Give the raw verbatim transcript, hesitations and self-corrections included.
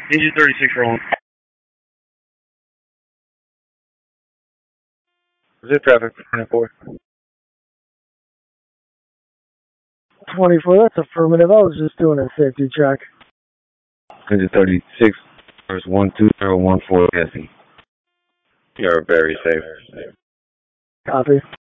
Engine thirty-six rolling. Zip traffic twenty-four. twenty-four, that's affirmative. I was just doing a safety check. Engine thirty-six, first one two zero one four guessing. You're very safe. Copy.